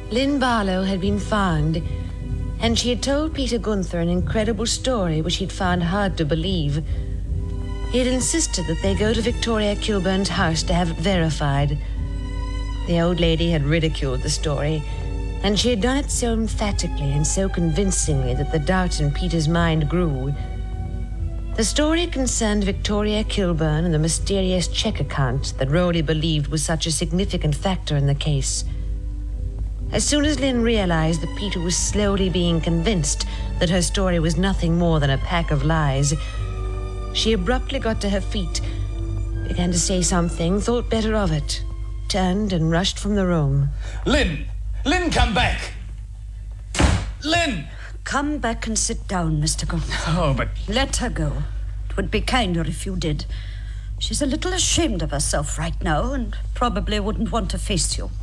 Lynn Barlow had been found, and she had told Peter Gunther an incredible story which he'd found hard to believe. He had insisted that they go to Victoria Kilburn's house to have it verified. The old lady had ridiculed the story, and she had done it so emphatically and so convincingly that the doubt in Peter's mind grew. The story concerned Victoria Kilburn and the mysterious check account that Rowley believed was such a significant factor in the case. As soon as Lynn realized that Peter was slowly being convinced that her story was nothing more than a pack of lies, she abruptly got to her feet, began to say something, thought better of it, turned and rushed from the room. Lynn! Lynn, come back! Lynn! Come back and sit down, Mr. Gunther. Oh, but... Let her go. It would be kinder if you did. She's a little ashamed of herself right now and probably wouldn't want to face you.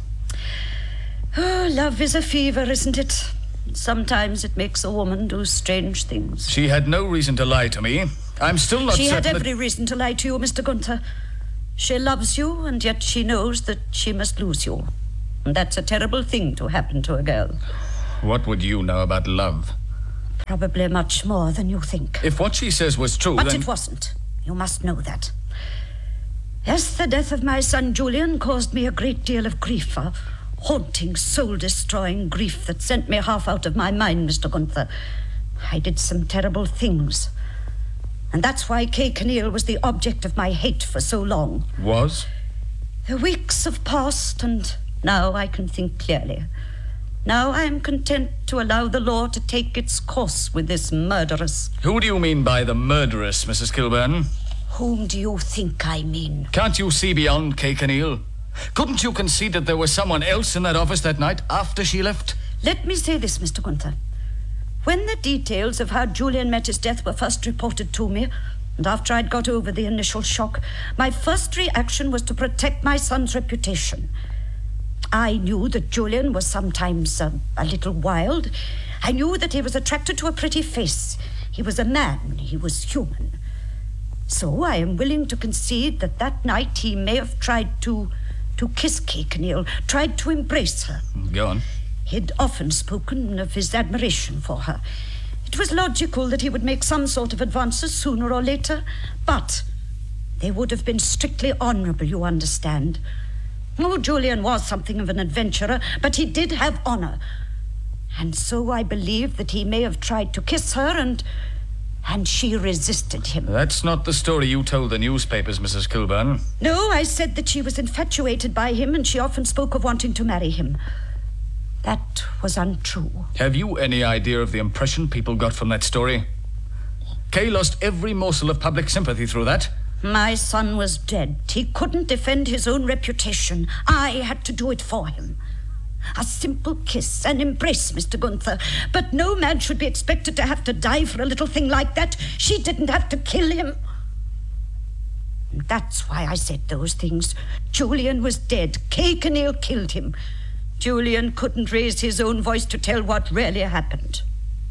Oh, love is a fever, isn't it? Sometimes it makes a woman do strange things. She had no reason to lie to me. I'm still not certain. She had every reason to lie to you, Mr. Gunther. She loves you, and yet she knows that she must lose you. And that's a terrible thing to happen to a girl. What would you know about love? Probably much more than you think. If what she says was true, But then... it wasn't. You must know that. Yes, the death of my son Julian caused me a great deal of grief, a haunting, soul-destroying grief that sent me half out of my mind, Mr. Gunther. I did some terrible things. And that's why Kay Kinneal was the object of my hate for so long. Was? The weeks have passed, and now I can think clearly. Now I am content to allow the law to take its course with this murderess. Who do you mean by the murderess, Mrs. Kilburn? Whom do you think I mean? Can't you see beyond Kay Kinneal? Couldn't you concede that there was someone else in that office that night after she left? Let me say this, Mr. Gunther. When the details of how Julian met his death were first reported to me, and after I'd got over the initial shock, my first reaction was to protect my son's reputation. I knew that Julian was sometimes a little wild. I knew that he was attracted to a pretty face. He was a man. He was human. So I am willing to concede that that night he may have tried to kiss Kay Kinneal, tried to embrace her. Go on. He'd often spoken of his admiration for her. It was logical that he would make some sort of advances sooner or later, but they would have been strictly honourable, you understand. Oh, Julian was something of an adventurer, but he did have honour. And so I believe that he may have tried to kiss her, and she resisted him. That's not the story you told the newspapers, Mrs. Kilburn. No, I said that she was infatuated by him, and she often spoke of wanting to marry him. That was untrue. Have you any idea of the impression people got from that story? Kay lost every morsel of public sympathy through that. My son was dead. He couldn't defend his own reputation. I had to do it for him. A simple kiss, an embrace, Mr. Gunther. But no man should be expected to have to die for a little thing like that. She didn't have to kill him. And that's why I said those things. Julian was dead. Kay Kinneal killed him. Julian couldn't raise his own voice to tell what really happened.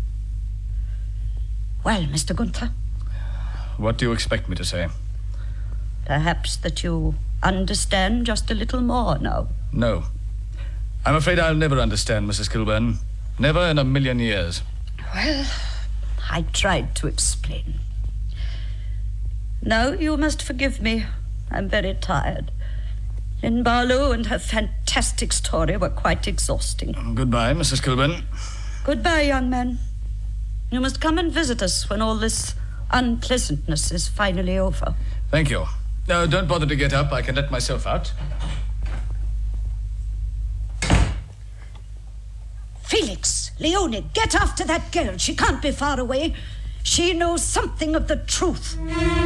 Well, Mr. Gunther? What do you expect me to say? Perhaps that you understand just a little more now. No. I'm afraid I'll never understand, Mrs. Kilburn. Never in a million years. Well, I tried to explain. Now you must forgive me. I'm very tired. Lynn Barlow and her fantastic story were quite exhausting. Goodbye, Mrs. Kilburn. Goodbye, young man. You must come and visit us when all this unpleasantness is finally over. Thank you. No, don't bother to get up. I can let myself out. Felix, Leone, get after that girl. She can't be far away. She knows something of the truth.